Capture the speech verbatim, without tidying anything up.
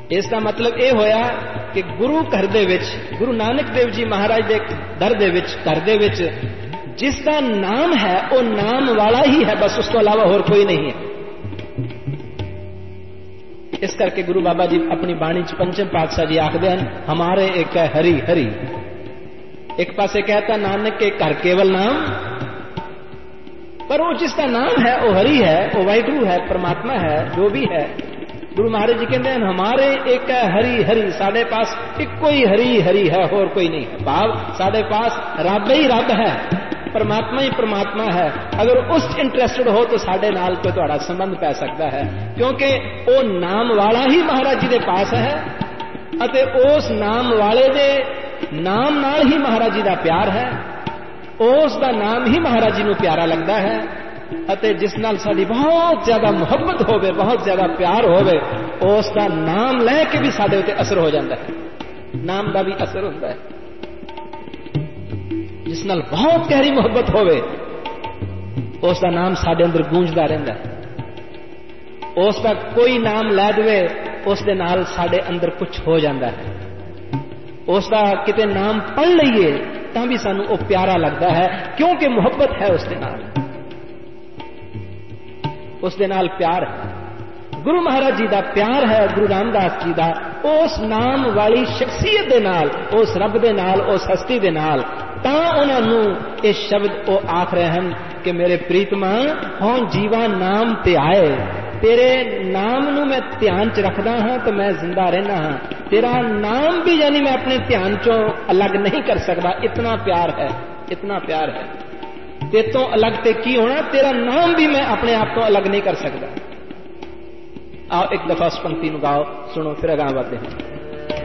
اس کا مطلب یہ ہویا کہ گرو گھر دے وچ گرو نانک دیو جی مہاراج دے در دے وچ گھر دے وچ جس کا نام ہے وہ نام والا ہی ہے، بس اس کو علاوہ اور کوئی نہیں ہے. اس کر کے گرو بابا جی اپنی بانی چ پنچم پاتشاہ جی آخدے ہیں ہمارے ایک ہے ہری ہری. ایک پاسے کہتا نانک کے گھر کیول نام، پر وہ جس کا نام ہے وہ ہری ہے، وہ واحگرو ہے، پرماتما ہے، جو بھی ہے. گرو مہاراج جی کہتے ہیں ہمارے ایک ہے ہری ہری، سارے پاس ایک کوئی ہری ہری ہے اور کوئی نہیں ہے. بھاو سارے پاس رب ہی رب ہے، پرماتما ہی پرماتما ہے. اگر اس انٹرسٹڈ ہو تو ساڈے نال کوئی تہاڈا سبندھ پی سکتا ہے، کیونکہ وہ نام والا ہی مہاراج جی دے پاس ہے اتے اس نام والے دے نام نال ہی مہاراج جی دا پیار ہے. اس دا نام ہی مہاراج جی نو پیارا لگتا ہے اتے جس نال ساری بہت زیادہ محبت ہوے، بہت زیادہ پیار ہوے، اس دا نام لے کے بھی سارے تے اثر ہو جاتا ہے. نام دا بھی اثر ہوتا ہے. جس نال بہت گہری محبت ہوے اس دا نام سارے اندر گونجدا رہندا ہے. اس کا کوئی نام لے دے اس دے نال سارے اندر کچھ ہو جاتا ہے. اس کا کتے نام پڑھ لئیے تاں بھی سانو وہ پیارا لگتا ہے، کیونکہ محبت ہے اس دے نال، اس دے نال پیار ہے. گرو مہاراج جی دا پیار ہے گرو رام داس جی دا اس نام والی شخصیت دے نال، اس رب دے نال، اس ہستی دے نال. تاں انہاں نو یہ شبد وہ آکھ رہے ہیں کہ میرے پریتما ہوں جیوا نام تے آئے، تیرے نام نو میں دھیان چ رکھدا ہاں تو میں زندہ رہنا ہاں. تیرا نام بھی یعنی میں اپنے دھیان چوں الگ نہیں کر سکتا. اتنا پیار ہے، اتنا پیار ہے. تے تو الگ تے کی ہونا، تیرا نام بھی میں اپنے آپ کو الگ نہیں کر سکتا. آؤ ایک دفعہ اس پنکتی نو گاؤ، سنو پھر اگاں بڑھتے ہیں.